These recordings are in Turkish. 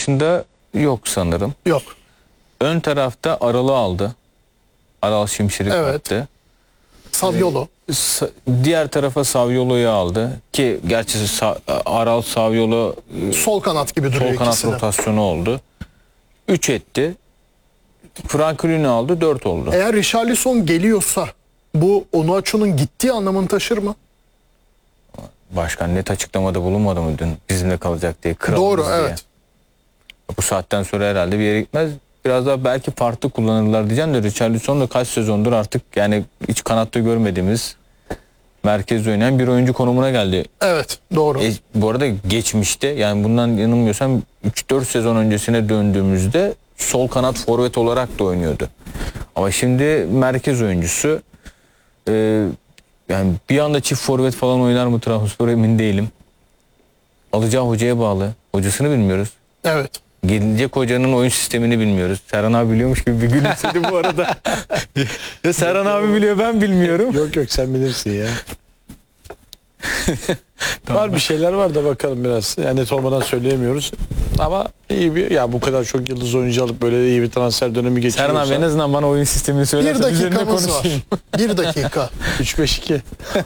dışında yok sanırım. Yok. Ön tarafta Aral'ı aldı. Aral Şimşir'i Evet. kattı. Saviolo. Diğer tarafa Saviolo'yu aldı. Ki gerçi Aral Saviolo Sol kanat gibi duruyor sol kanat ikisi de. rotasyonu oldu. 3 etti. Franklini aldı, 4 oldu. Eğer Richarlison geliyorsa bu Onuachu'nun gittiği anlamını taşır mı? Başkan net açıklamada bulunmadı mı dün bizimle kalacak diye. Doğru, diye. evet. Bu saatten sonra herhalde bir yere gitmez. Biraz daha belki farklı kullanırlar diyeceğim de Richarlison da kaç sezondur artık yani hiç kanatta görmediğimiz merkezde oynayan bir oyuncu konumuna geldi. Evet, doğru. Bu arada geçmişte yani bundan yanılmıyorsam 3-4 sezon öncesine döndüğümüzde sol kanat forvet olarak da oynuyordu. Ama şimdi merkez oyuncusu. Yani bir anda çift forvet falan oynar mı Trabzonspor emin değilim. Alacağı hocaya bağlı. Hocasını bilmiyoruz. Evet. Gelecek hocanın oyun sistemini bilmiyoruz. Serhan abi biliyormuş gibi bir gülümsedi bu arada. Ya Serhan abi biliyor, ben bilmiyorum. Yok sen bilirsin ya. Var bir şeyler var da bakalım biraz. Yani net olmadan söyleyemiyoruz. Ama iyi bir ya bu kadar çok yıldız oyuncu alıp böyle iyi bir transfer dönemi geçiriyorsa. Serhan abi en azından bana oyun sistemini söylerse Bir üzerine dakikamız var. konuşayım. 1 dakika. 3-5-2.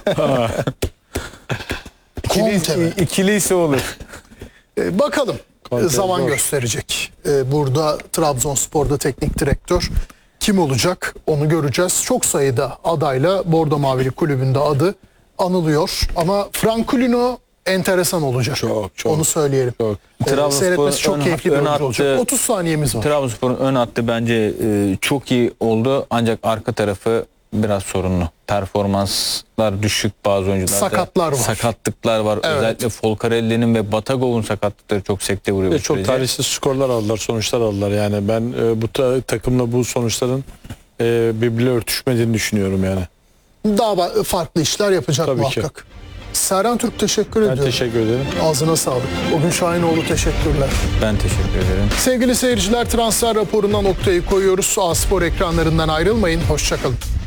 Conte mi? İkiliyse olur. Bakalım. Conte Zaman zor. gösterecek. Burada Trabzonspor'da teknik direktör kim olacak onu göreceğiz. Çok sayıda adayla Bordo Mavili kulübünde adı anılıyor. Ama Franculino enteresan olacak. Çok. Onu söyleyelim. Çok. Seyretmesi çok keyifli bir oyuncu olacak. 30 saniyemiz var. Trabzonspor'un ön hattı bence çok iyi oldu. Ancak arka tarafı biraz sorunlu. Performanslar düşük bazı oyuncularda. Sakatlar var. Sakatlıklar var. Evet. Özellikle Folcarelli'nin ve Batagov'un sakatlıkları çok sekte vuruyor. bu Çok sürece. talihsiz skorlar aldılar, sonuçlar aldılar. Yani ben bu takımla bu sonuçların birbirle örtüşmediğini düşünüyorum yani. Daha farklı işler yapacak Tabii ki. muhakkak. Serhan Türk teşekkür Ben ediyorum. teşekkür ederim. Ağzına sağlık. O gün Şahinoğlu teşekkürler. Ben teşekkür ederim. Sevgili seyirciler, transfer raporundan noktayı koyuyoruz. A-Spor ekranlarından ayrılmayın. Hoşça kalın.